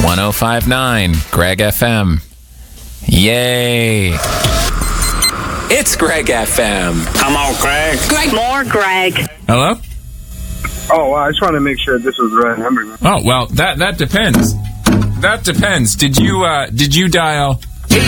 1059 Greg FM. Yay. It's Greg FM. Come on, Greg. More Greg. Hello? Oh, I just wanted to make sure this was the right number. Oh, well, that depends. That depends. Did you dial